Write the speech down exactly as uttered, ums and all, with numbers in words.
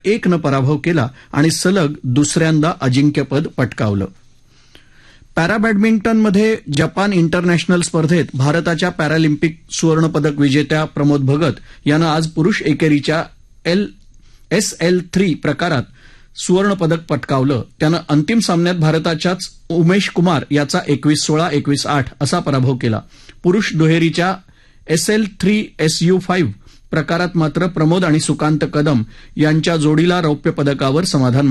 एकनं पराभव केला आणि सलग दुसऱ्यांदा अजिंक्यपद पटकावलं. पॅरा बॅडमिंटनमध्ये जपान इंटरनॅशनल स्पर्धेत भारताच्या पॅरालिम्पिक सुवर्णपदक विजेत्या प्रमोद भगत यानं आज पुरुष एकेरीच्या एल एस एल थ्री प्रकारात सुवर्णपदक पटकावलं. त्यानं अंतिम सामन्यात भारताच्याच उमेश कुमार याचा एकवीस सोळा एकवीस आठ असा पराभव केला. पुरुष दुहेरीच्या S L three S U five प्रकारात मात्र प्रमोद आणि सुकांत कदम यांच्या जोडीला रौप्य पदकावर समाधान